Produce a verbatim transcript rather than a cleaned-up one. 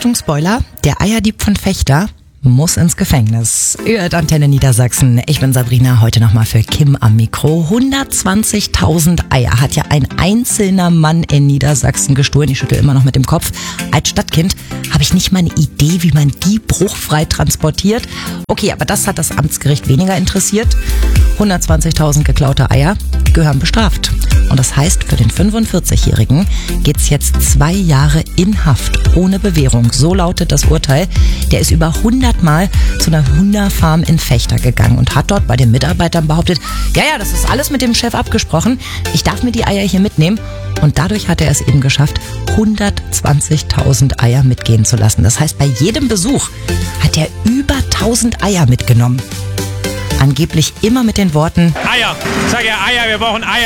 Achtung, Spoiler, der Eierdieb von Vechta muss ins Gefängnis. Ihr hört Antenne Niedersachsen. Ich bin Sabrina, heute nochmal für Kim am Mikro. hundertzwanzigtausend Eier hat ja ein einzelner Mann in Niedersachsen gestohlen. Ich schüttel immer noch mit dem Kopf. Als Stadtkind habe ich nicht mal eine Idee, wie man die bruchfrei transportiert. Okay, aber das hat das Amtsgericht weniger interessiert. hundertzwanzigtausend geklaute Eier gehören bestraft. Und das heißt, für den fünfundvierzigjährigen geht's jetzt zwei Jahre in Haft ohne Bewährung. So lautet das Urteil. Der ist über hundert Mal zu einer Hühnerfarm in Vechta gegangen und hat dort bei den Mitarbeitern behauptet, ja, ja, das ist alles mit dem Chef abgesprochen. Ich darf mir die Eier hier mitnehmen. Und dadurch hat er es eben geschafft, hundertzwanzigtausend Eier mitgehen zu lassen. Das heißt, bei jedem Besuch hat er über tausend Eier mitgenommen. Angeblich immer mit den Worten: Eier, sag ja Eier, wir brauchen Eier.